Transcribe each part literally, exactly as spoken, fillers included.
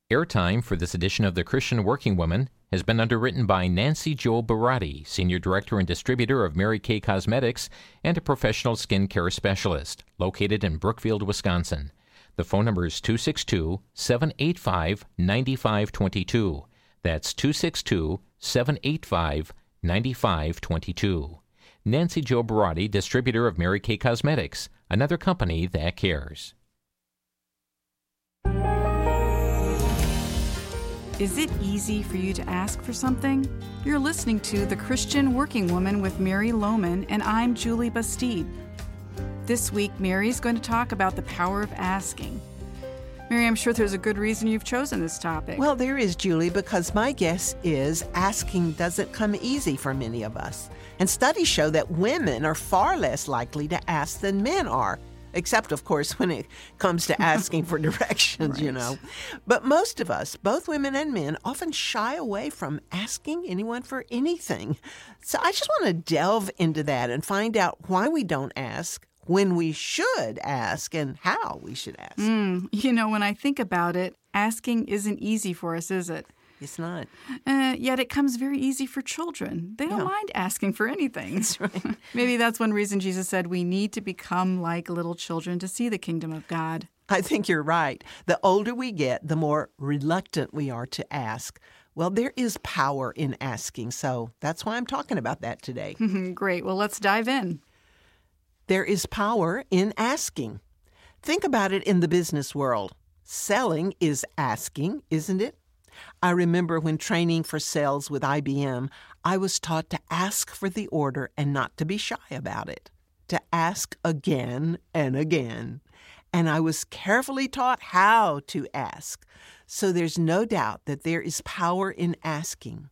Airtime for this edition of The Christian Working Woman has been underwritten by Nancy Jo Barati, Senior Director and Distributor of Mary Kay Cosmetics and a professional skin care specialist, located in Brookfield, Wisconsin. The phone number is two six two, seven eight five, nine five two two. That's two six two, seven eight five, nine five two two. Nancy Jo Barati, Distributor of Mary Kay Cosmetics, another company that cares. Is it easy for you to ask for something? You're listening to The Christian Working Woman with Mary Lohman, and I'm Julie Bastide. This week, Mary's going to talk about the power of asking. Mary, I'm sure there's a good reason you've chosen this topic. Well, there is, Julie, because my guess is asking doesn't come easy for many of us. And studies show that women are far less likely to ask than men are. Except, of course, when it comes to asking for directions, right. you know. But most of us, both women and men, often shy away from asking anyone for anything. So I just want to delve into that and find out why we don't ask, when we should ask, and how we should ask. Mm, you know, when I think about it, asking isn't easy for us, is it? It's not. Uh, yet it comes very easy for children. They don't yeah. mind asking for anything. That's right. Maybe that's one reason Jesus said we need to become like little children to see the kingdom of God. I think you're right. The older we get, the more reluctant we are to ask. Well, there is power in asking, so that's why I'm talking about that today. Great. Well, let's dive in. There is power in asking. Think about it in the business world. Selling is asking, isn't it? I remember when training for sales with I B M, I was taught to ask for the order and not to be shy about it, to ask again and again. And I was carefully taught how to ask. So there's no doubt that there is power in asking.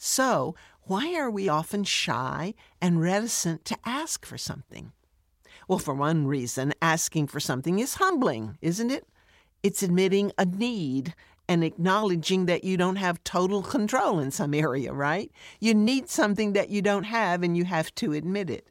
So why are we often shy and reticent to ask for something? Well, for one reason, asking for something is humbling, isn't it? It's admitting a need and acknowledging that you don't have total control in some area, right? You need something that you don't have, and you have to admit it.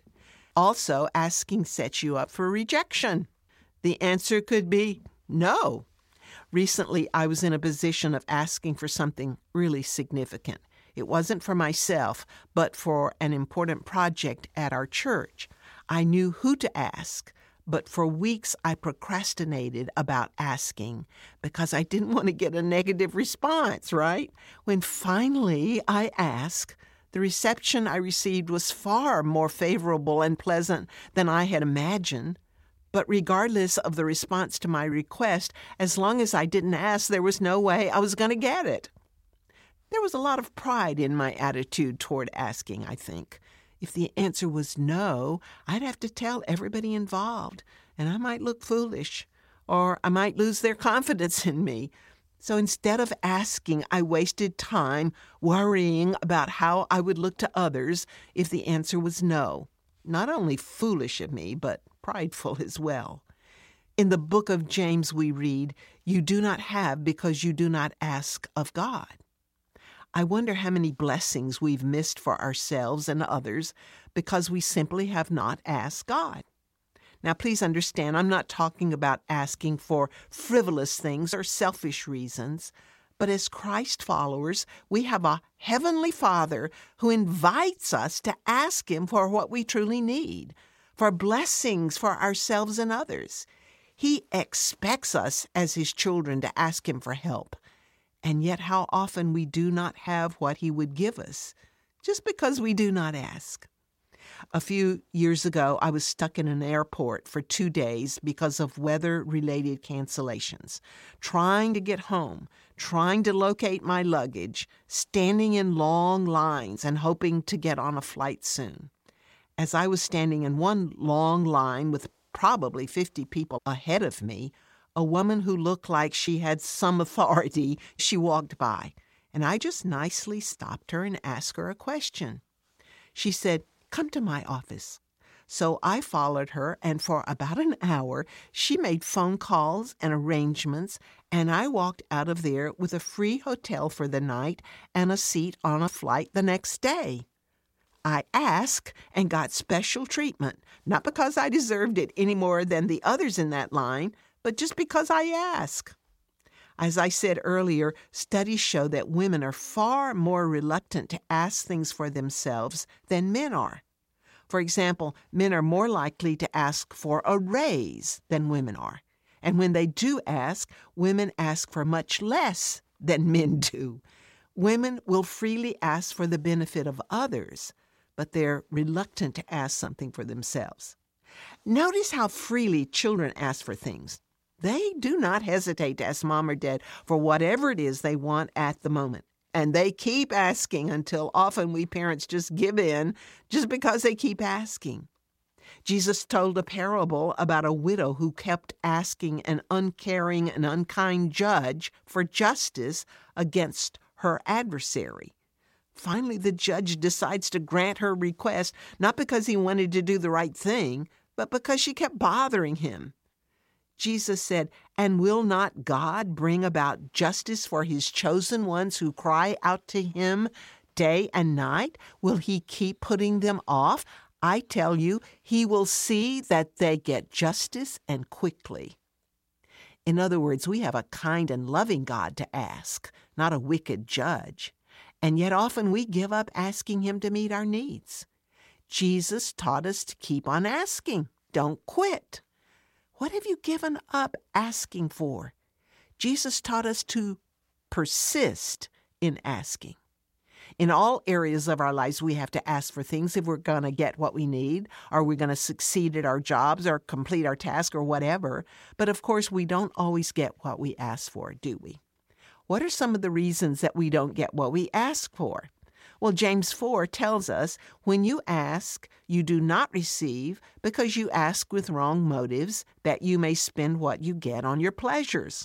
Also, asking sets you up for rejection. The answer could be no. Recently, I was in a position of asking for something really significant. It wasn't for myself, but for an important project at our church. I knew who to ask, but for weeks I procrastinated about asking because I didn't want to get a negative response, right? When finally I asked, the reception I received was far more favorable and pleasant than I had imagined. But regardless of the response to my request, as long as I didn't ask, there was no way I was going to get it. There was a lot of pride in my attitude toward asking, I think. If the answer was no, I'd have to tell everybody involved, and I might look foolish, or I might lose their confidence in me. So instead of asking, I wasted time worrying about how I would look to others if the answer was no. Not only foolish of me, but prideful as well. In the book of James we read, "You do not have because you do not ask of God." I wonder how many blessings we've missed for ourselves and others because we simply have not asked God. Now, please understand, I'm not talking about asking for frivolous things or selfish reasons, but as Christ followers, we have a heavenly Father who invites us to ask Him for what we truly need, for blessings for ourselves and others. He expects us as His children to ask Him for help. And yet how often we do not have what He would give us, just because we do not ask. A few years ago, I was stuck in an airport for two days because of weather-related cancellations, trying to get home, trying to locate my luggage, standing in long lines and hoping to get on a flight soon. As I was standing in one long line with probably fifty people ahead of me, a woman who looked like she had some authority, she walked by, and I just nicely stopped her and asked her a question. She said, "Come to my office." So I followed her, and for about an hour, she made phone calls and arrangements, and I walked out of there with a free hotel for the night and a seat on a flight the next day. I asked and got special treatment, not because I deserved it any more than the others in that line, but just because I asked. As I said earlier, studies show that women are far more reluctant to ask things for themselves than men are. For example, men are more likely to ask for a raise than women are. And when they do ask, women ask for much less than men do. Women will freely ask for the benefit of others, but they're reluctant to ask something for themselves. Notice how freely children ask for things. They do not hesitate to ask mom or dad for whatever it is they want at the moment. And they keep asking until often we parents just give in just because they keep asking. Jesus told a parable about a widow who kept asking an uncaring and unkind judge for justice against her adversary. Finally, the judge decides to grant her request, not because he wanted to do the right thing, but because she kept bothering him. Jesus said, "And will not God bring about justice for his chosen ones who cry out to him day and night? Will he keep putting them off? I tell you, he will see that they get justice and quickly." In other words, we have a kind and loving God to ask, not a wicked judge. And yet often we give up asking him to meet our needs. Jesus taught us to keep on asking. Don't quit. What have you given up asking for? Jesus taught us to persist in asking. In all areas of our lives, we have to ask for things if we're going to get what we need, or we're going to succeed at our jobs or complete our task or whatever. But of course, we don't always get what we ask for, do we? What are some of the reasons that we don't get what we ask for? Well, James four tells us, when you ask, you do not receive because you ask with wrong motives, that you may spend what you get on your pleasures.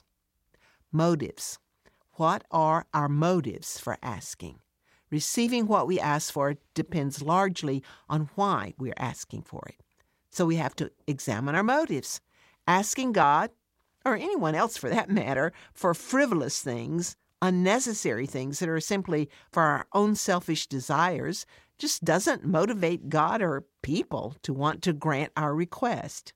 Motives. What are our motives for asking? Receiving what we ask for depends largely on why we're asking for it. So we have to examine our motives. Asking God, or anyone else for that matter, for frivolous things, unnecessary things that are simply for our own selfish desires, just doesn't motivate God or people to want to grant our request.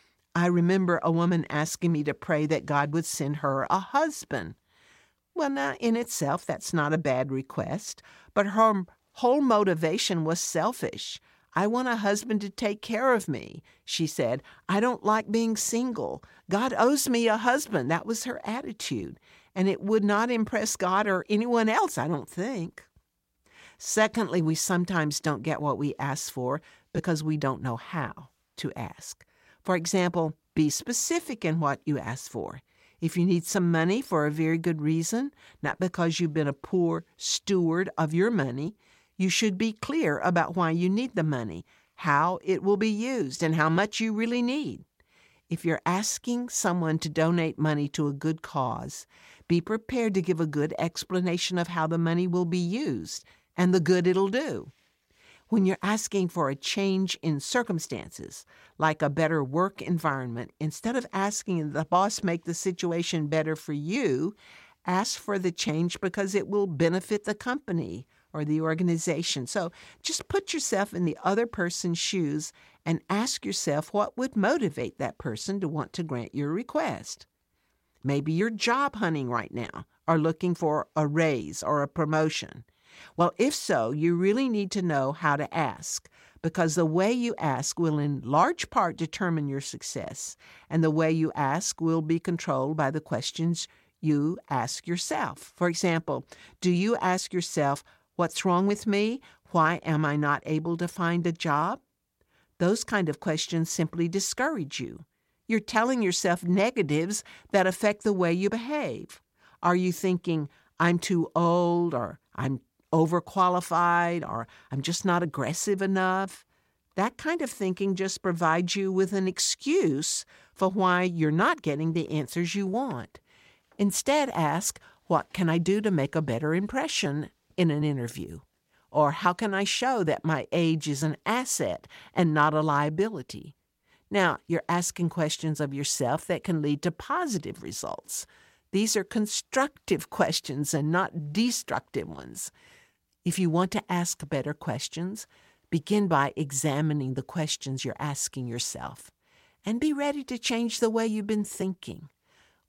I remember a woman asking me to pray that God would send her a husband. Well, now, in itself, that's not a bad request, but her whole motivation was selfish. I want a husband to take care of me, she said. I don't like being single. God owes me a husband. That was her attitude. And it would not impress God or anyone else, I don't think. Secondly, we sometimes don't get what we ask for because we don't know how to ask. For example, be specific in what you ask for. If you need some money for a very good reason, not because you've been a poor steward of your money, you should be clear about why you need the money, how it will be used, and how much you really need. If you're asking someone to donate money to a good cause, be prepared to give a good explanation of how the money will be used and the good it'll do. When you're asking for a change in circumstances, like a better work environment, instead of asking the boss make the situation better for you, ask for the change because it will benefit the company or the organization. So just put yourself in the other person's shoes and ask yourself what would motivate that person to want to grant your request. Maybe you're job hunting right now or looking for a raise or a promotion. Well, if so, you really need to know how to ask, because the way you ask will in large part determine your success, and the way you ask will be controlled by the questions you ask yourself. For example, do you ask yourself, what's wrong with me? Why am I not able to find a job? Those kind of questions simply discourage you. You're telling yourself negatives that affect the way you behave. Are you thinking, I'm too old, or I'm overqualified, or I'm just not aggressive enough? That kind of thinking just provides you with an excuse for why you're not getting the answers you want. Instead, ask, what can I do to make a better impression in an interview? Or how can I show that my age is an asset and not a liability? Now, you're asking questions of yourself that can lead to positive results. These are constructive questions and not destructive ones. If you want to ask better questions, begin by examining the questions you're asking yourself, and be ready to change the way you've been thinking.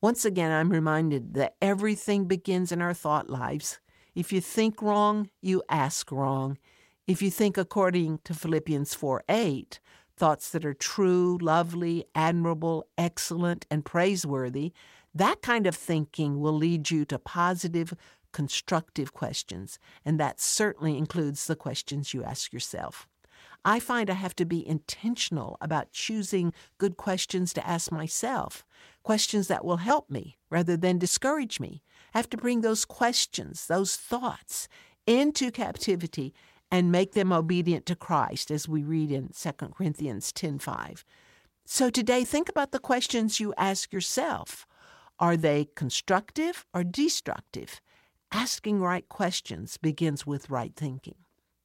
Once again, I'm reminded that everything begins in our thought lives. If you think wrong, you ask wrong. If you think according to Philippians four eight, thoughts that are true, lovely, admirable, excellent, and praiseworthy, that kind of thinking will lead you to positive, constructive questions, and that certainly includes the questions you ask yourself. I find I have to be intentional about choosing good questions to ask myself, questions that will help me rather than discourage me. I have to bring those questions, those thoughts, into captivity and make them obedient to Christ, as we read in Second Corinthians ten five. So today, think about the questions you ask yourself. Are they constructive or destructive? Asking right questions begins with right thinking.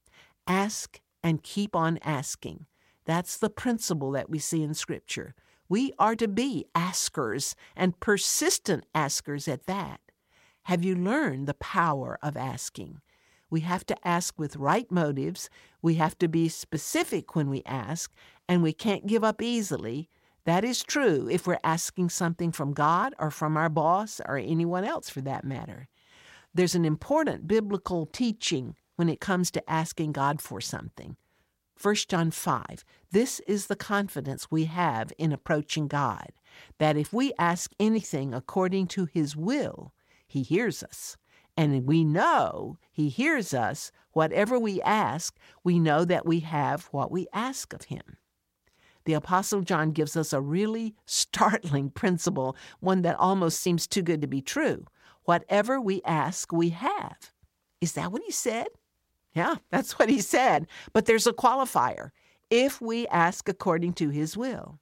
Ask and keep on asking. That's the principle that we see in Scripture. We are to be askers, and persistent askers at that. Have you learned the power of asking? We have to ask with right motives. We have to be specific when we ask, and we can't give up easily. That is true if we're asking something from God or from our boss or anyone else for that matter. There's an important biblical teaching when it comes to asking God for something. First John five, this is the confidence we have in approaching God, that if we ask anything according to His will, He hears us. And we know He hears us. Whatever we ask, we know that we have what we ask of Him. The Apostle John gives us a really startling principle, one that almost seems too good to be true. Whatever we ask, we have. Is that what he said? Yeah, that's what he said. But there's a qualifier. If we ask according to His will.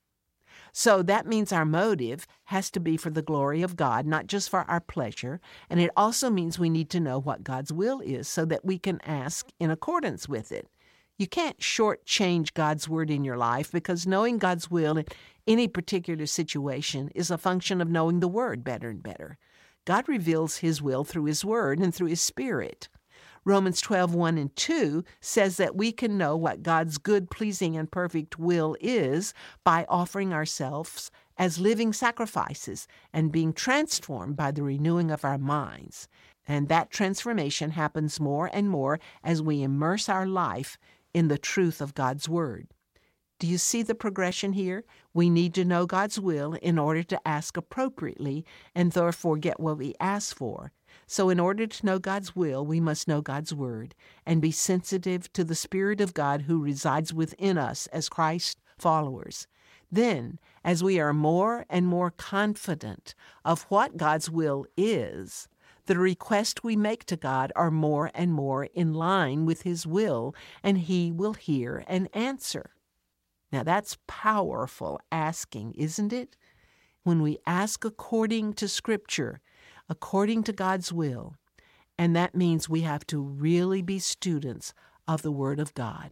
So that means our motive has to be for the glory of God, not just for our pleasure. And it also means we need to know what God's will is so that we can ask in accordance with it. You can't shortchange God's word in your life, because knowing God's will in any particular situation is a function of knowing the word better and better. God reveals His will through His word and through His Spirit. Romans twelve one and two says that we can know what God's good, pleasing, and perfect will is by offering ourselves as living sacrifices and being transformed by the renewing of our minds. And that transformation happens more and more as we immerse our life in the truth of God's Word. Do you see the progression here? We need to know God's will in order to ask appropriately and therefore get what we ask for. So in order to know God's will, we must know God's Word and be sensitive to the Spirit of God who resides within us as Christ followers. Then, as we are more and more confident of what God's will is, the requests we make to God are more and more in line with His will, and He will hear and answer. Now that's powerful asking, isn't it? When we ask according to Scripture, according to God's will, and that means we have to really be students of the Word of God.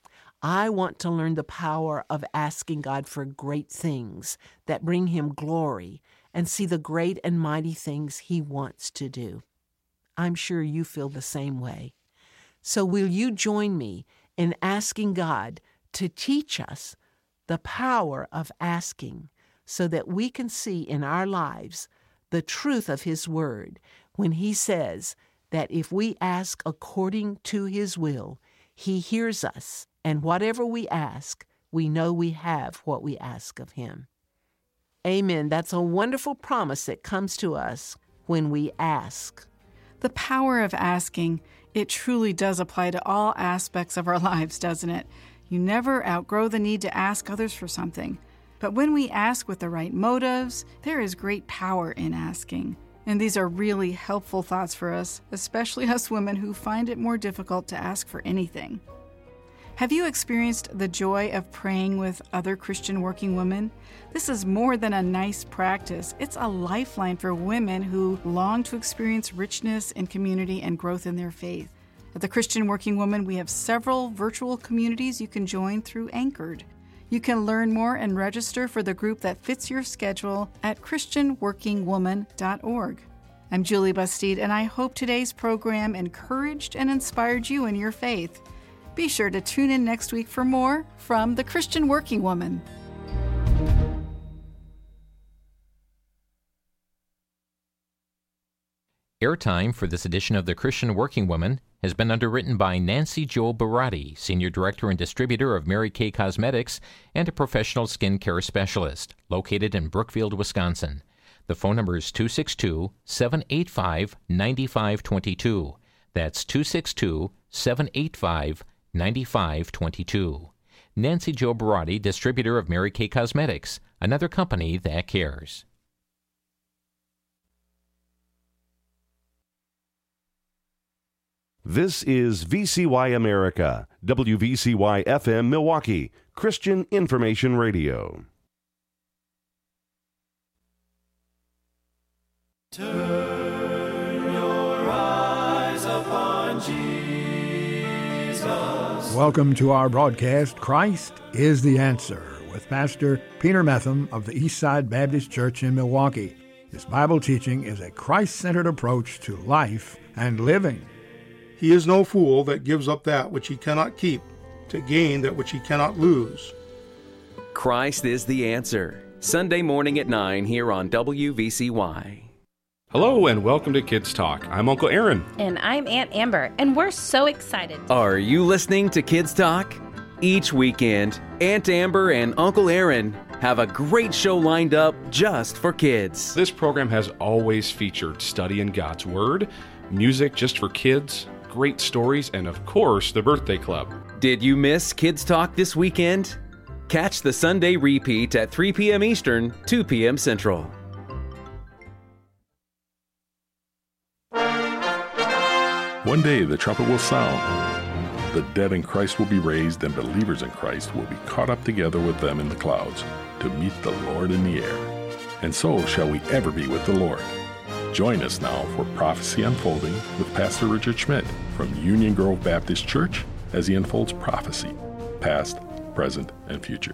I want to learn the power of asking God for great things that bring Him glory and see the great and mighty things He wants to do. I'm sure you feel the same way. So will you join me in asking God to teach us the power of asking so that we can see in our lives the truth of His Word when He says that if we ask according to His will, He hears us, and whatever we ask, we know we have what we ask of Him. Amen. That's a wonderful promise that comes to us when we ask. The power of asking, it truly does apply to all aspects of our lives, doesn't it? You never outgrow the need to ask others for something. But when we ask with the right motives, there is great power in asking. And these are really helpful thoughts for us, especially us women who find it more difficult to ask for anything. Have you experienced the joy of praying with other Christian working women? This is more than a nice practice. It's a lifeline for women who long to experience richness in community and growth in their faith. At the Christian Working Woman, we have several virtual communities you can join through Anchored. You can learn more and register for the group that fits your schedule at christian working woman dot org. I'm Julie Bastide, and I hope today's program encouraged and inspired you in your faith. Be sure to tune in next week for more from the Christian Working Woman. Airtime for this edition of The Christian Working Woman has been underwritten by Nancy Jo Barati, Senior Director and Distributor of Mary Kay Cosmetics and a professional skin care specialist, located in Brookfield, Wisconsin. The phone number is two six two, seven eight five, nine five two two. That's two six two, seven eight five, nine five two two. Nancy Jo Barati, Distributor of Mary Kay Cosmetics, another company that cares. This is V C Y America, W V C Y F M Milwaukee, Christian Information Radio. Turn your eyes upon Jesus. Welcome to our broadcast, Christ is the Answer, with Pastor Peter Metham of the Eastside Baptist Church in Milwaukee. His Bible teaching is a Christ-centered approach to life and living. He is no fool that gives up that which he cannot keep to gain that which he cannot lose. Christ is the Answer. Sunday morning at nine here on W V C Y. Hello and welcome to Kids Talk. I'm Uncle Aaron. And I'm Aunt Amber, and we're so excited. Are you listening to Kids Talk? Each weekend, Aunt Amber and Uncle Aaron have a great show lined up just for kids. This program has always featured study in God's Word, music just for kids, great stories, and of course, the Birthday Club. Did you miss Kids Talk this weekend? Catch the Sunday repeat at three p.m. Eastern, two p.m. Central. One day the trumpet will sound. The dead in Christ will be raised, and believers in Christ will be caught up together with them in the clouds to meet the Lord in the air. And so shall we ever be with the Lord. Join us now for Prophecy Unfolding with Pastor Richard Schmidt from Union Grove Baptist Church as he unfolds prophecy, past, present, and future.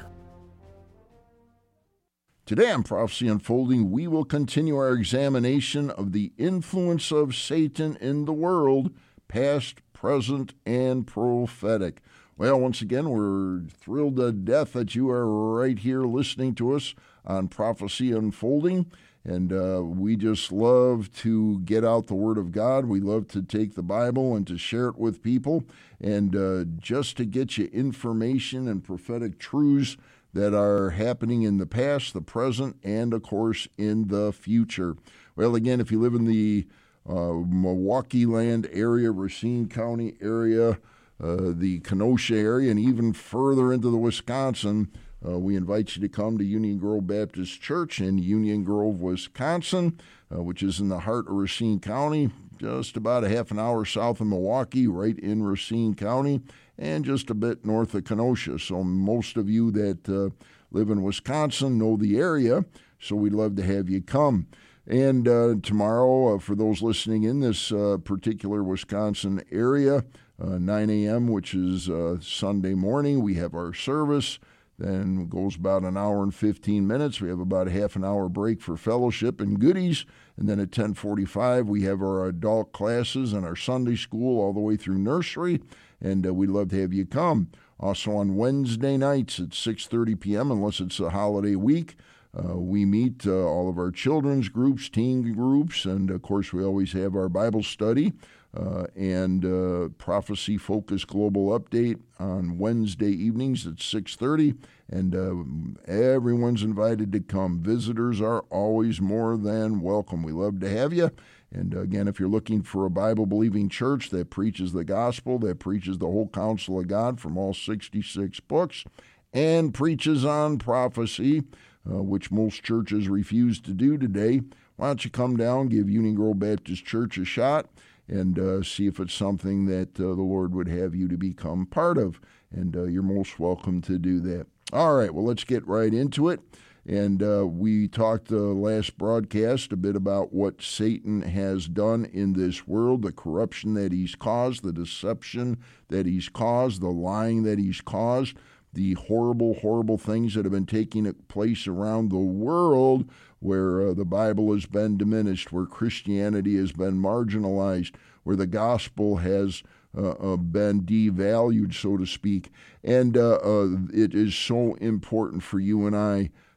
Today on Prophecy Unfolding, we will continue our examination of the influence of Satan in the world, past, present, and prophetic. Well, once again, we're thrilled to death that you are right here listening to us on Prophecy Unfolding. And uh, we just love to get out the Word of God. We love to take the Bible and to share it with people, and uh, just to get you information and prophetic truths that are happening in the past, the present, and, of course, in the future. Well, again, if you live in the uh, Milwaukee land area, Racine County area, uh, the Kenosha area, and even further into the Wisconsin, uh, we invite you to come to Union Grove Baptist Church in Union Grove, Wisconsin, uh, which is in the heart of Racine County, just about a half an hour south of Milwaukee, right in Racine County, and just a bit north of Kenosha. So most of you that uh, live in Wisconsin know the area, so we'd love to have you come. And uh, tomorrow, uh, for those listening in this uh, particular Wisconsin area, uh, nine a.m., which is uh, Sunday morning, we have our service. Then it goes about an hour and fifteen minutes. We have about a half an hour break for fellowship and goodies. And then at ten forty-five, we have our adult classes and our Sunday school all the way through nursery. And uh, we'd love to have you come. Also on Wednesday nights at six thirty p.m., unless it's a holiday week, uh, we meet uh, all of our children's groups, teen groups, and of course we always have our Bible study uh, and uh, Prophecy Focus Global Update on Wednesday evenings at six thirty. And uh, everyone's invited to come. Visitors are always more than welcome. We love to have you. And again, if you're looking for a Bible-believing church that preaches the gospel, that preaches the whole counsel of God from all sixty-six books, and preaches on prophecy, uh, which most churches refuse to do today, why don't you come down, give Union Grove Baptist Church a shot, and uh, see if it's something that uh, the Lord would have you to become part of. And uh, you're most welcome to do that. All right, well, let's get right into it. And uh, we talked the uh, last broadcast a bit about what Satan has done in this world, the corruption that he's caused, the deception that he's caused, the lying that he's caused, the horrible, horrible things that have been taking place around the world where uh, the Bible has been diminished, where Christianity has been marginalized, where the gospel has uh, uh, been devalued, so to speak. And uh, uh, it is so important for you and I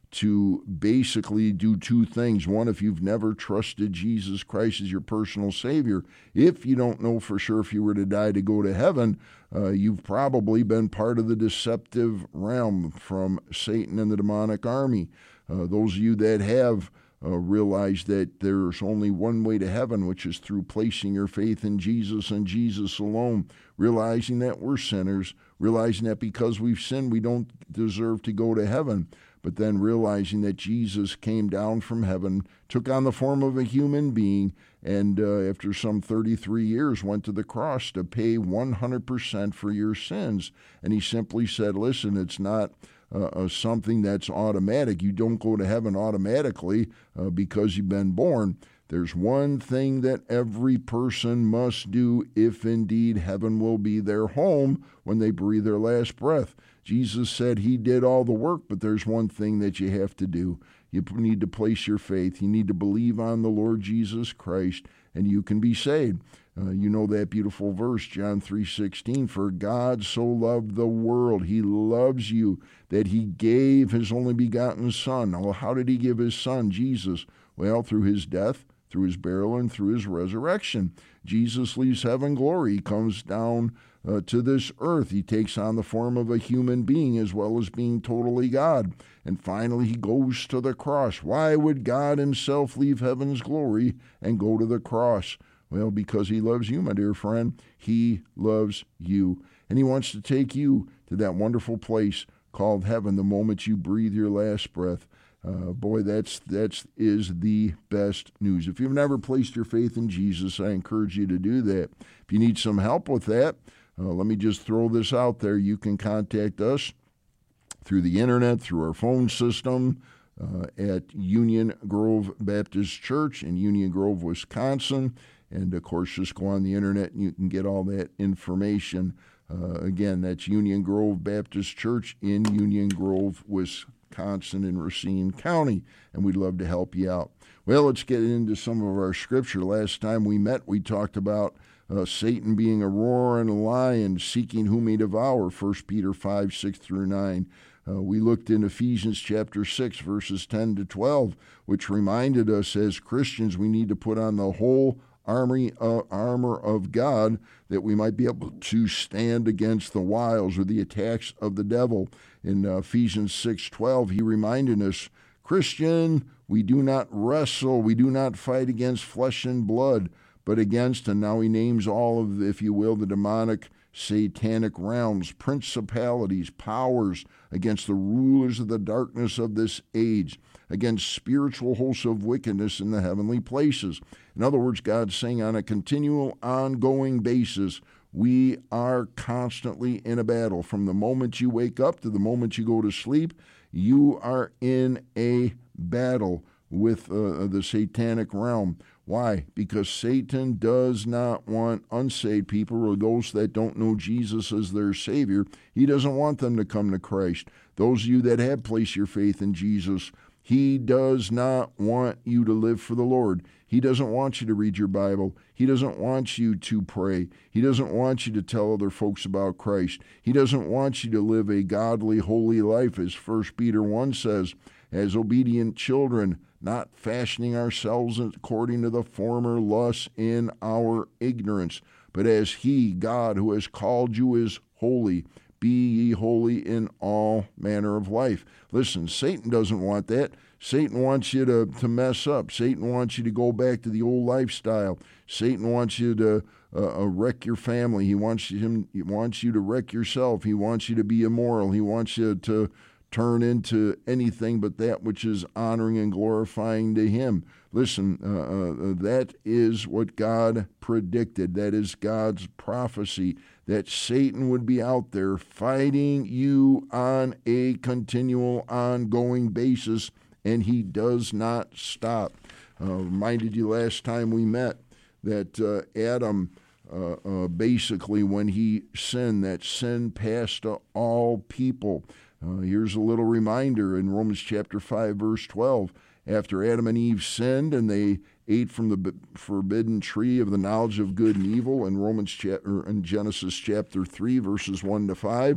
to basically do two things. One, if you've never trusted Jesus Christ as your personal Savior, if you don't know for sure if you were to die to go to heaven, uh, you've probably been part of the deceptive realm from Satan and the demonic army. Uh, those of you that have uh, realized that there's only one way to heaven, which is through placing your faith in Jesus and Jesus alone, realizing that we're sinners, realizing that because we've sinned, we don't deserve to go to heaven, but then realizing that Jesus came down from heaven, took on the form of a human being, and uh, after some thirty-three years went to the cross to pay one hundred percent for your sins. And he simply said, listen, it's not uh, uh, something that's automatic. You don't go to heaven automatically uh, because you've been born. There's one thing that every person must do if indeed heaven will be their home when they breathe their last breath. Jesus said he did all the work, but there's one thing that you have to do. You need to place your faith. You need to believe on the Lord Jesus Christ, and you can be saved. Uh, you know that beautiful verse, John three sixteen, for God so loved the world, he loves you, that he gave his only begotten Son. Now, how did he give his Son, Jesus? Well, through his death, through his burial, and through his resurrection. Jesus leaves heaven glory. He comes down uh, to this earth. He takes on the form of a human being as well as being totally God. And finally, he goes to the cross. Why would God himself leave heaven's glory and go to the cross? Well, because he loves you, my dear friend. He loves you. And he wants to take you to that wonderful place called heaven the moment you breathe your last breath. Uh, boy, that's that's is the best news. If you've never placed your faith in Jesus, I encourage you to do that. If you need some help with that, uh, let me just throw this out there. You can contact us through the internet, through our phone system, uh, at Union Grove Baptist Church in Union Grove, Wisconsin. And, of course, just go on the internet and you can get all that information. Uh, again, that's Union Grove Baptist Church in Union Grove, Wisconsin. Wisconsin and Racine County, and we'd love to help you out. Well, let's get into some of our scripture. Last time we met, we talked about uh, Satan being a roaring lion seeking whom he devour, First Peter five, six through nine. Uh, we looked in Ephesians chapter six, verses ten to twelve, which reminded us as Christians we need to put on the whole army, uh, armor of God that we might be able to stand against the wiles or the attacks of the devil. In uh, Ephesians six twelve, he reminded us, Christian, we do not wrestle, we do not fight against flesh and blood, but against, and now he names all of, if you will, the demonic, satanic realms, principalities, powers, against the rulers of the darkness of this age, against spiritual hosts of wickedness in the heavenly places. In other words, God's saying on a continual, ongoing basis, we are constantly in a battle. From the moment you wake up to the moment you go to sleep, you are in a battle with uh, the satanic realm. Why? Because Satan does not want unsaved people or those that don't know Jesus as their Savior. He doesn't want them to come to Christ. Those of you that have placed your faith in Jesus, he does not want you to live for the Lord. He doesn't want you to read your Bible. He doesn't want you to pray. He doesn't want you to tell other folks about Christ. He doesn't want you to live a godly, holy life, as First Peter one says, as obedient children, not fashioning ourselves according to the former lusts in our ignorance, but as he, God, who has called you is holy. Be ye holy in all manner of life. Listen, Satan doesn't want that. Satan wants you to, to mess up. Satan wants you to go back to the old lifestyle. Satan wants you to uh, uh, wreck your family. He wants him. He wants you to wreck yourself. He wants you to be immoral. He wants you to turn into anything but that which is honoring and glorifying to him. Listen, uh, uh, that is what God predicted. That is God's prophecy, that Satan would be out there fighting you on a continual, ongoing basis, and he does not stop. Uh, reminded you last time we met that uh, Adam, uh, uh, basically when he sinned, that sin passed to all people. Uh, here's a little reminder in Romans chapter five, verse twelve. After Adam and Eve sinned and they ate from the forbidden tree of the knowledge of good and evil, in Romans chapter, in Genesis chapter three, verses one to five,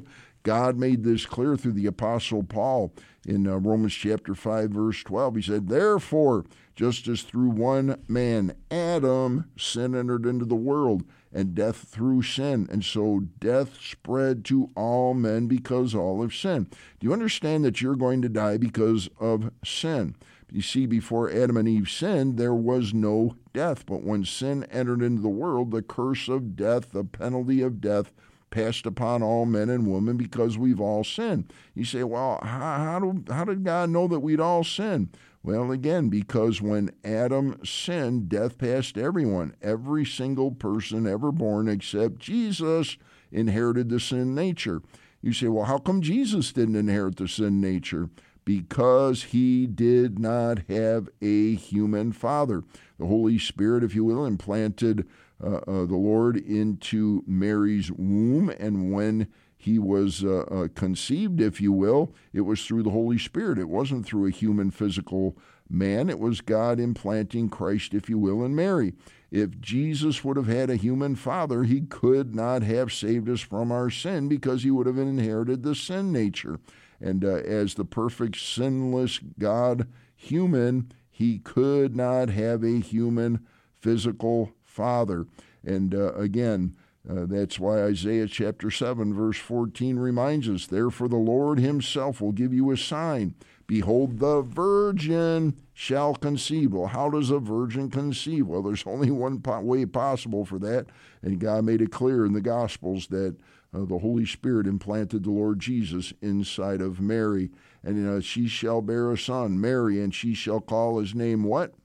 God made this clear through the Apostle Paul in uh, Romans chapter five, verse twelve. He said, therefore, just as through one man, Adam, sin entered into the world, and death through sin, and so death spread to all men because all have sinned. Do you understand that you're going to die because of sin? You see, before Adam and Eve sinned, there was no death. But when sin entered into the world, the curse of death, the penalty of death, passed upon all men and women because we've all sinned. You say, well, how, how, do, how did God know that we'd all sinned? Well, again, because when Adam sinned, death passed everyone. Every single person ever born except Jesus inherited the sin nature. You say, well, how come Jesus didn't inherit the sin nature? Because he did not have a human father. The Holy Spirit, if you will, implanted uh, uh, the Lord into Mary's womb, and when he was uh, uh, conceived, if you will, it was through the Holy Spirit. It wasn't through a human physical man. It was God implanting Christ, if you will, in Mary. If Jesus would have had a human father, he could not have saved us from our sin because he would have inherited the sin nature. And uh, as the perfect, sinless God human, he could not have a human physical father. And uh, again, uh, that's why Isaiah chapter seven, verse fourteen reminds us, therefore the Lord himself will give you a sign. Behold, the virgin shall conceive. Well, how does a virgin conceive? Well, there's only one po- way possible for that, and God made it clear in the Gospels that Uh, the Holy Spirit implanted the Lord Jesus inside of Mary. And uh, she shall bear a son, Mary, and she shall call his name what?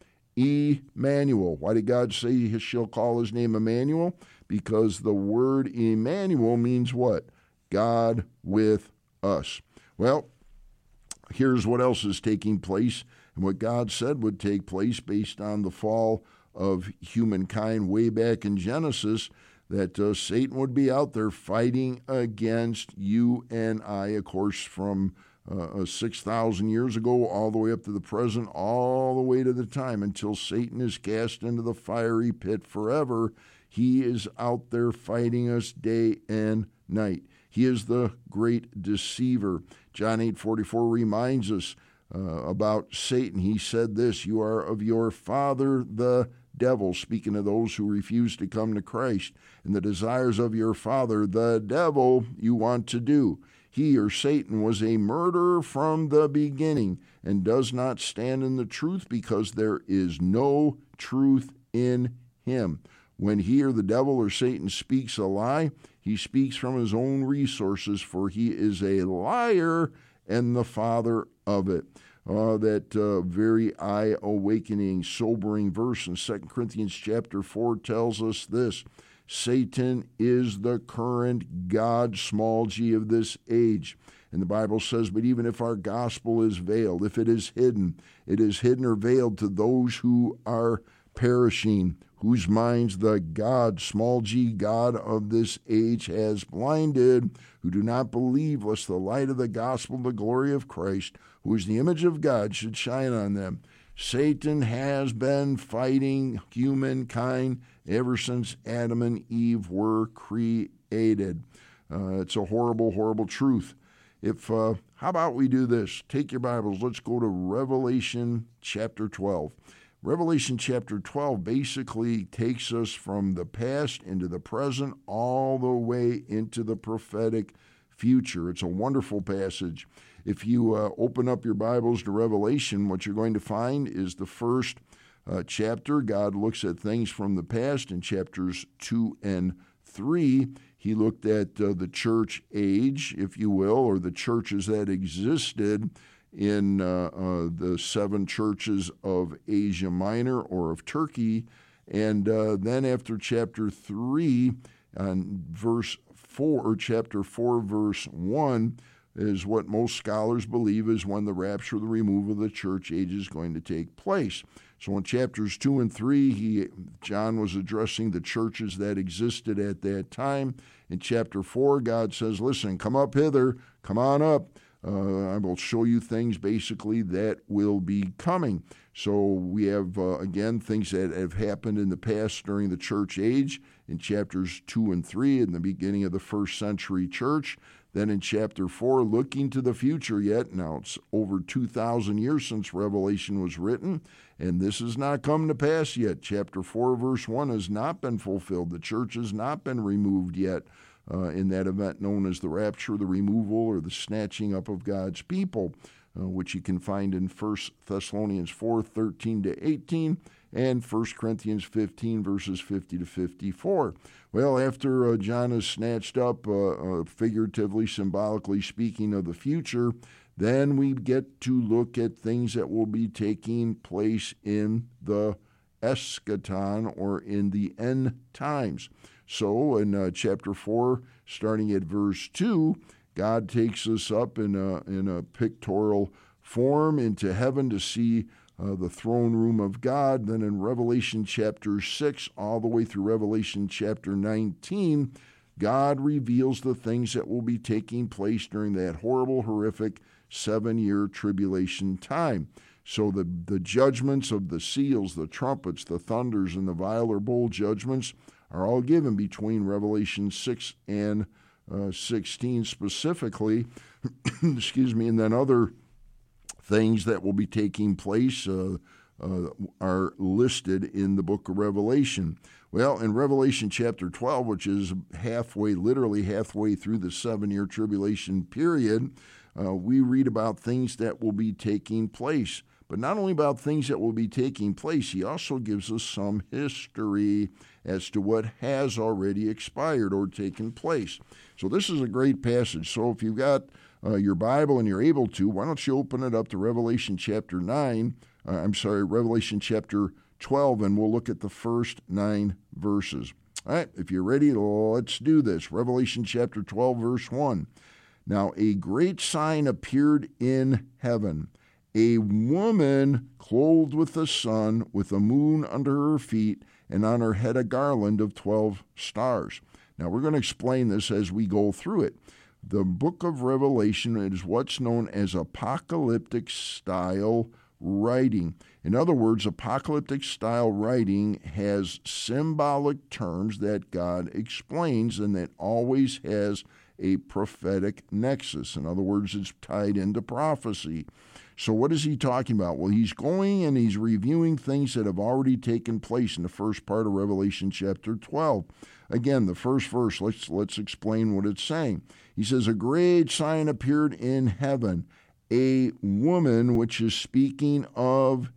Emmanuel. Why did God say he shall call his name Emmanuel? Because the word Emmanuel means what? God with us. Well, here's what else is taking place and what God said would take place based on the fall of humankind way back in Genesis, that uh, Satan would be out there fighting against you and I, of course, from uh, six thousand years ago all the way up to the present, all the way to the time until Satan is cast into the fiery pit forever. He is out there fighting us day and night. He is the great deceiver. John eight forty-four reminds us uh, about Satan. He said this, you are of your father the devil, speaking of those who refuse to come to Christ, and the desires of your father, the devil, you want to do. He, or Satan, was a murderer from the beginning and does not stand in the truth because there is no truth in him. When he, or the devil, or Satan, speaks a lie, he speaks from his own resources, for he is a liar and the father of it. Uh, that uh, very eye-awakening, sobering verse in Second Corinthians chapter four tells us this, Satan is the current God, small g, of this age. And the Bible says, but even if our gospel is veiled, if it is hidden, it is hidden or veiled to those who are perishing, whose minds the God, small g, God of this age has blinded, who do not believe, lest the light of the gospel, the glory of Christ, who is the image of God, should shine on them. Satan has been fighting humankind ever since Adam and Eve were created. Uh, it's a horrible, horrible truth. If uh, how about we do this? Take your Bibles. Let's go to Revelation chapter twelve. Revelation chapter twelve basically takes us from the past into the present, all the way into the prophetic future. It's a wonderful passage. If you uh, open up your Bibles to Revelation, what you're going to find is the first uh, chapter. God looks at things from the past. In chapters two and three, he looked at uh, the church age, if you will, or the churches that existed in uh, uh, the seven churches of Asia Minor or of Turkey. And uh, then after chapter three, on verse four, or chapter four, verse one, is what most scholars believe is when the rapture, the removal of the church age is going to take place. So in chapters two and three, he, John was addressing the churches that existed at that time. In chapter four, God says, listen, come up hither, come on up. Uh, I will show you things basically that will be coming. So we have, uh, again, things that have happened in the past during the church age in chapters two and three in the beginning of the first century church. Then in chapter four, looking to the future yet. Now it's over two thousand years since Revelation was written, and this has not come to pass yet. Chapter four, verse one has not been fulfilled. The church has not been removed yet uh, in that event known as the rapture, the removal, or the snatching up of God's people, uh, which you can find in First Thessalonians four, thirteen to eighteen, and First Corinthians fifteen, verses fifty to fifty-four. Well, after uh, John is snatched up, uh, uh, figuratively, symbolically speaking of the future, then we get to look at things that will be taking place in the eschaton, or in the end times. So in uh, chapter four, starting at verse two, God takes us up in a, in a pictorial form into heaven to see Uh, the throne room of God. Then in Revelation chapter six, all the way through Revelation chapter nineteen, God reveals the things that will be taking place during that horrible, horrific seven-year tribulation time. So the, the judgments of the seals, the trumpets, the thunders, and the vial or bowl judgments are all given between Revelation six and uh, sixteen specifically. Excuse me, and then other things that will be taking place uh, uh, are listed in the book of Revelation. Well, in Revelation chapter twelve, which is halfway, literally halfway through the seven-year tribulation period, uh, we read about things that will be taking place. But not only about things that will be taking place, he also gives us some history as to what has already expired or taken place. So this is a great passage. So if you've got Uh, your Bible and you're able to, why don't you open it up to Revelation chapter nine, uh, I'm sorry, Revelation chapter twelve, and we'll look at the first nine verses. All right, if you're ready, let's do this. Revelation chapter twelve, verse one. Now a great sign appeared in heaven, a woman clothed with the sun, with the moon under her feet, and on her head a garland of twelve stars. Now we're going to explain this as we go through it. The book of Revelation is what's known as apocalyptic style writing. In other words, apocalyptic style writing has symbolic terms that God explains and that always has a prophetic nexus. In other words, it's tied into prophecy. So what is he talking about? Well, he's going and he's reviewing things that have already taken place in the first part of Revelation chapter twelve. Again, the first verse, let's, let's explain what it's saying. He says, a great sign appeared in heaven, a woman, which is speaking of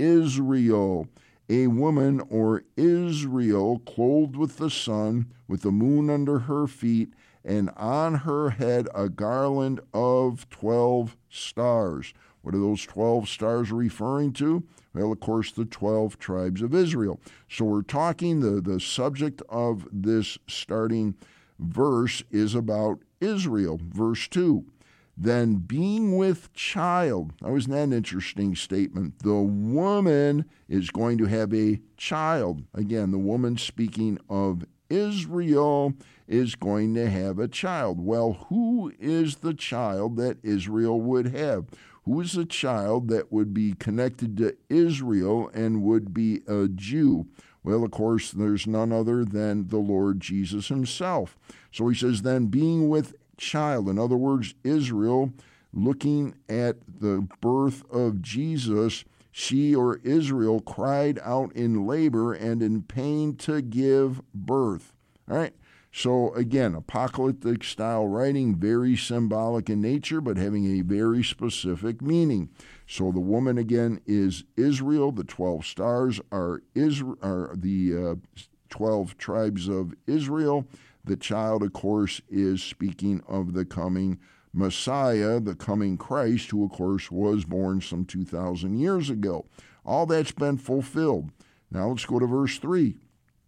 Israel, a woman or Israel clothed with the sun, with the moon under her feet, and on her head a garland of twelve stars. What are those twelve stars referring to? Well, of course, the twelve tribes of Israel. So we're talking, the, the subject of this starting verse is about Israel. Verse two, then being with child. Now, isn't that an interesting statement? The woman is going to have a child. Again, the woman speaking of Israel is going to have a child. Well, who is the child that Israel would have? Who is the child that would be connected to Israel and would be a Jew? Well, of course, there's none other than the Lord Jesus himself. So he says, then being with child, in other words, Israel, looking at the birth of Jesus, she or Israel cried out in labor and in pain to give birth. All right. So again, apocalyptic style writing, very symbolic in nature, but having a very specific meaning. So the woman again is Israel. The twelve stars are Israel, are the uh, twelve tribes of Israel. The child, of course, is speaking of the coming Messiah, the coming Christ, who, of course, was born some two thousand years ago. All that's been fulfilled. Now let's go to verse three.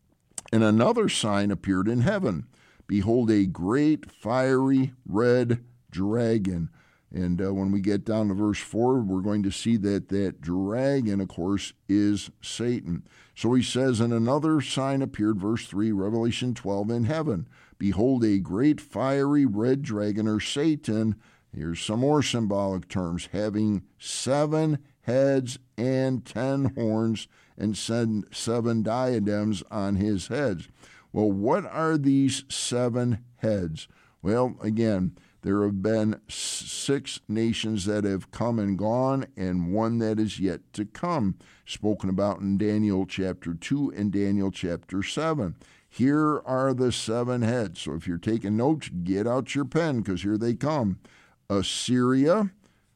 And another sign appeared in heaven. Behold, a great fiery red dragon. And uh, when we get down to verse four, we're going to see that that dragon, of course, is Satan. So he says, and another sign appeared, verse three, Revelation twelve, in heaven. Behold, a great fiery red dragon, or Satan. Here's some more symbolic terms, having seven heads and ten horns, and seven diadems on his heads. Well, what are these seven heads? Well, again, There have been six nations that have come and gone, and one that is yet to come, spoken about in Daniel chapter two and Daniel chapter seven. Here are the seven heads. So if you're taking notes, get out your pen, because here they come. Assyria,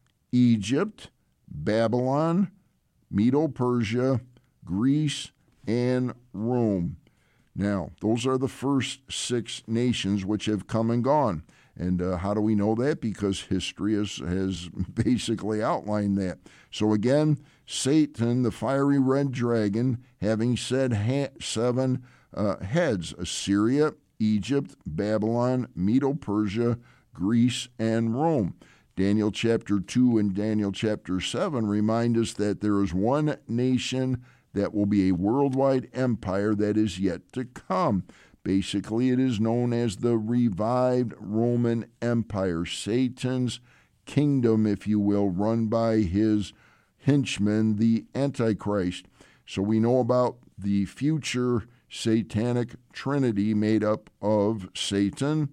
Egypt, Babylon, Medo-Persia, Greece, and Rome. Now, those are the first six nations which have come and gone. And uh, how do we know that? Because history has, has basically outlined that. So again, Satan, the fiery red dragon, having said ha- seven uh, heads, Assyria, Egypt, Babylon, Medo-Persia, Greece, and Rome. Daniel chapter two and Daniel chapter seven remind us that there is one nation that will be a worldwide empire that is yet to come. Basically, it is known as the revived Roman Empire, Satan's kingdom, if you will, run by his henchman, the Antichrist. So we know about the future satanic trinity made up of Satan,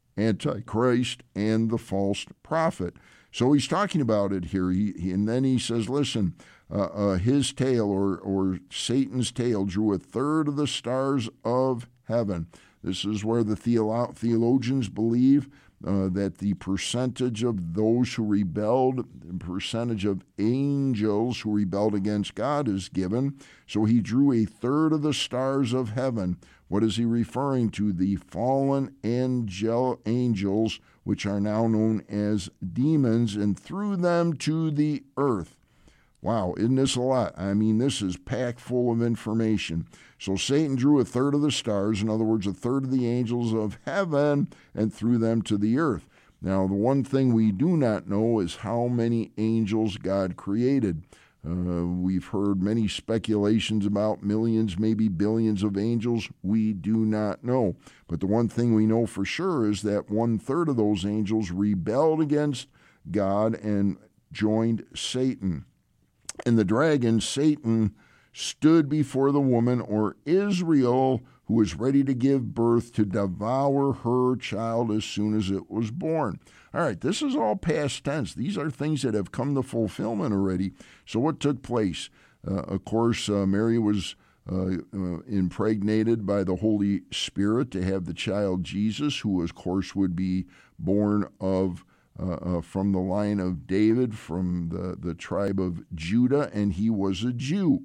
Antichrist, and the false prophet. So he's talking about it here, he, he, and then he says, listen, uh, uh, his tail, or, or Satan's tail, drew a third of the stars of heaven. This is where the theolo- theologians believe uh, that the percentage of those who rebelled, the percentage of angels who rebelled against God is given. So he drew a third of the stars of heaven. What is he referring to? The fallen angel angels, which are now known as demons, and threw them to the earth. Wow, isn't this a lot? I mean, this is packed full of information. So Satan drew a third of the stars, in other words, a third of the angels of heaven, and threw them to the earth. Now, the one thing we do not know is how many angels God created. Uh, we've heard many speculations about millions, maybe billions of angels. We do not know. But the one thing we know for sure is that one-third of those angels rebelled against God and joined Satan. And the dragon, Satan, stood before the woman, or Israel, who was ready to give birth, to devour her child as soon as it was born. All right, this is all past tense. These are things that have come to fulfillment already. So what took place? Uh, of course, uh, Mary was uh, uh, impregnated by the Holy Spirit to have the child Jesus, who, of course, would be born of Uh, uh, from the line of David, from the, the tribe of Judah, and he was a Jew.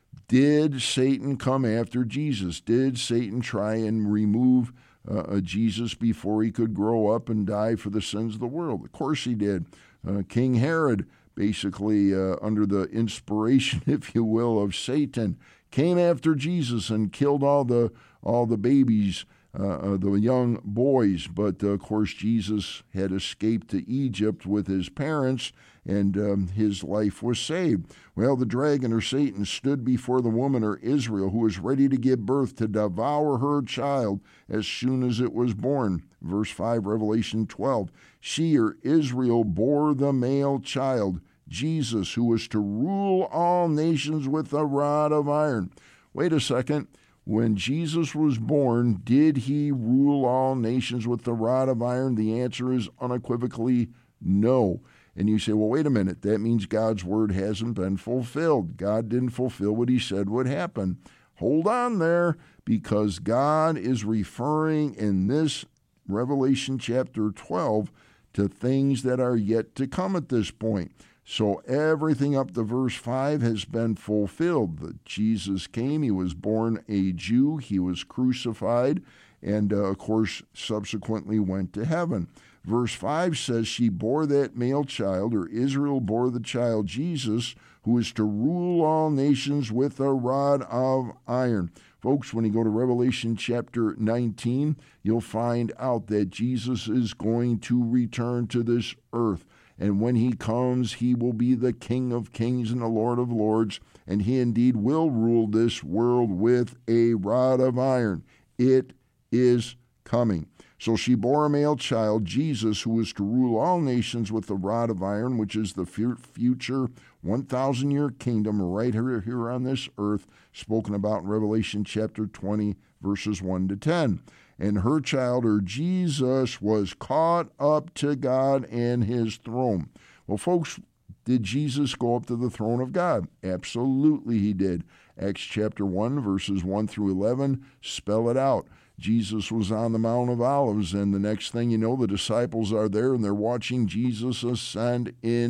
Did Satan come after Jesus? Did Satan try and remove uh, Jesus before he could grow up and die for the sins of the world? Of course he did. Uh, King Herod, basically uh, under the inspiration, if you will, of Satan, came after Jesus and killed all the all the babies, Uh, uh, the young boys, but uh, of course Jesus had escaped to Egypt with his parents, and um, his life was saved. Well, the dragon, or Satan, stood before the woman, or Israel, who was ready to give birth, to devour her child as soon as it was born. Verse five, Revelation twelve. She, or Israel, bore the male child, Jesus, who was to rule all nations with a rod of iron. Wait a second. When Jesus was born, did he rule all nations with the rod of iron? The answer is unequivocally no. And you say, well, wait a minute. That means God's word hasn't been fulfilled. God didn't fulfill what he said would happen. Hold on there, because God is referring in this Revelation chapter twelve to things that are yet to come at this point. So everything up to verse five has been fulfilled. That Jesus came, he was born a Jew, he was crucified, and uh, of course subsequently went to heaven. Verse five says she bore that male child, or Israel bore the child Jesus, who is to rule all nations with a rod of iron. Folks, when you go to Revelation chapter nineteen, you'll find out that Jesus is going to return to this earth. And when he comes, he will be the King of kings and the Lord of lords, and he indeed will rule this world with a rod of iron. It is coming. So she bore a male child, Jesus, who was to rule all nations with a rod of iron, which is the future one thousand year kingdom right here, here on this earth, spoken about in Revelation chapter twenty, verses one to ten. And her child, or Jesus, was caught up to God and his throne. Well, folks, did Jesus go up to the throne of God? Absolutely he did. Acts chapter one, verses one through eleven spell it out. Jesus was on the Mount of Olives, and the next thing you know, the disciples are there, and they're watching Jesus ascend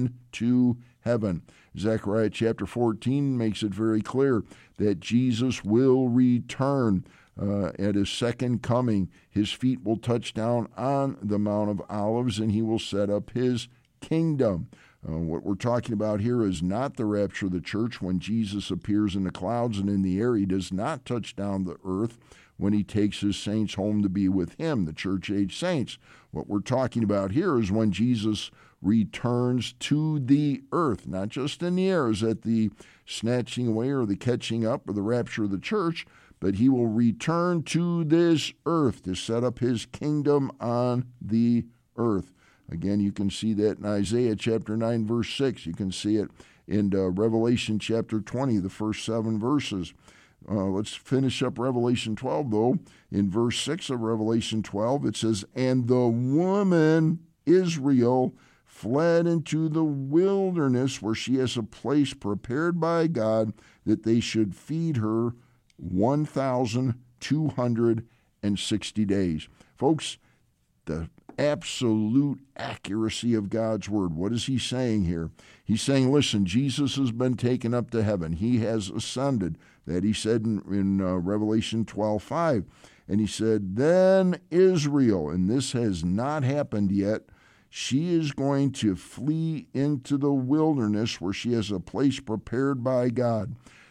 into heaven. Zechariah chapter fourteen makes it very clear that Jesus will return uh, at his second coming. His feet will touch down on the Mount of Olives, and he will set up his kingdom. Uh, what we're talking about here is not the rapture of the church when Jesus appears in the clouds and in the air. He does not touch down the earth when he takes his saints home to be with him, the church-age saints. What we're talking about here is when Jesus returns to the earth, not just in the air, is at the snatching away or the catching up or the rapture of the church, but he will return to this earth to set up his kingdom on the earth. Again, you can see that in Isaiah chapter nine, verse six. You can see it in uh, Revelation chapter twenty, the first seven verses. Uh, let's finish up Revelation twelve, though. In verse six of Revelation twelve, it says, "And the woman Israel fled into the wilderness, where she has a place prepared by God that they should feed her one thousand two hundred sixty days." Folks, the absolute accuracy of God's word. What is he saying here? He's saying, listen, Jesus has been taken up to heaven. He has ascended. That he said in, in uh, Revelation twelve five. And he said, then Israel, and this has not happened yet, she is going to flee into the wilderness where she has a place prepared by God.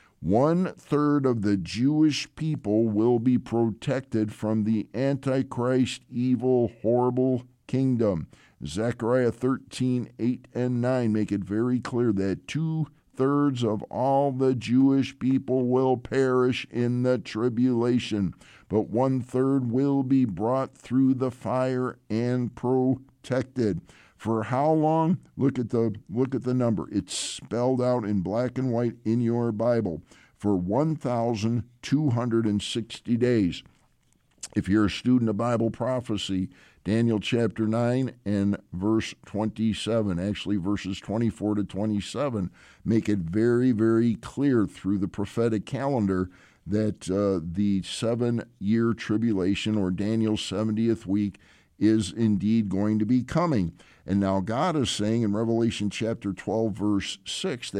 One third of the Jewish people will be protected from the Antichrist, evil, horrible kingdom. Zechariah thirteen, eight and nine make it very clear that two-thirds of all the Jewish people will perish in the tribulation, but one-third will be brought through the fire and protected. For how long? Look at the look at the number. It's spelled out in black and white in your Bible. For one thousand two hundred sixty days. If you're a student of Bible prophecy, Daniel chapter nine and verse twenty-seven, actually verses twenty-four to twenty-seven, make it very, very clear through the prophetic calendar that uh, the seven-year tribulation, or Daniel's seventieth week, is indeed going to be coming. And now God is saying in Revelation chapter twelve, verse six, that